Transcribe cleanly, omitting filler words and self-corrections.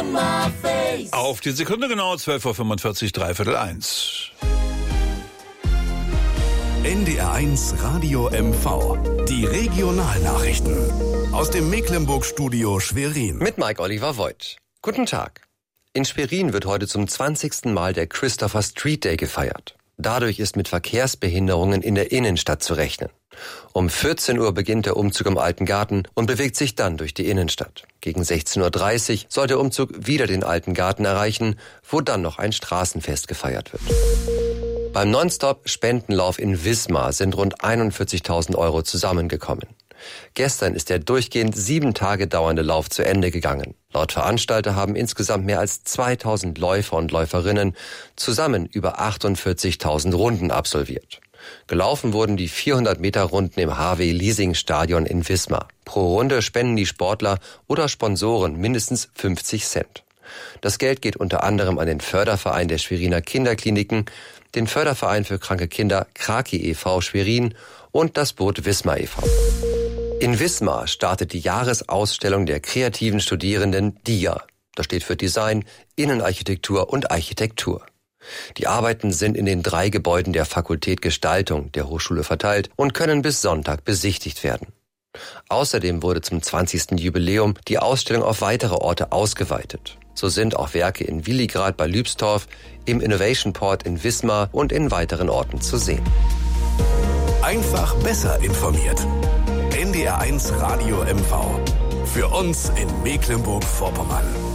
Sommerfest. Auf die Sekunde genau, 12:45 3:45. NDR1 Radio MV. Die Regionalnachrichten. Aus dem Mecklenburg-Studio Schwerin. Mit Mike Oliver Voigt. Guten Tag. In Schwerin wird heute zum 20. Mal der Christopher Street Day gefeiert. Dadurch ist mit Verkehrsbehinderungen in der Innenstadt zu rechnen. Um 14 Uhr beginnt der Umzug im Alten Garten und bewegt sich dann durch die Innenstadt. Gegen 16:30 Uhr soll der Umzug wieder den Alten Garten erreichen, wo dann noch ein Straßenfest gefeiert wird. Beim Nonstop-Spendenlauf in Wismar sind rund 41.000 € zusammengekommen. Gestern ist der durchgehend 7 Tage dauernde Lauf zu Ende gegangen. Laut Veranstalter haben insgesamt mehr als 2.000 Läufer und Läuferinnen zusammen über 48.000 Runden absolviert. Gelaufen wurden die 400-Meter-Runden im HW-Leasing-Stadion in Wismar. Pro Runde spenden die Sportler oder Sponsoren mindestens 50 Cent. Das Geld geht unter anderem an den Förderverein der Schweriner Kinderkliniken, den Förderverein für kranke Kinder Kraki e.V. Schwerin und das Boot Wismar e.V. In Wismar startet die Jahresausstellung der kreativen Studierenden DIA. Das steht für Design, Innenarchitektur und Architektur. Die Arbeiten sind in den 3 Gebäuden der Fakultät Gestaltung der Hochschule verteilt und können bis Sonntag besichtigt werden. Außerdem wurde zum 20. Jubiläum die Ausstellung auf weitere Orte ausgeweitet. So sind auch Werke in Willigrad bei Lübstorf, im Innovation Port in Wismar und in weiteren Orten zu sehen. Einfach besser informiert. NDR1 Radio MV. Für uns in Mecklenburg-Vorpommern.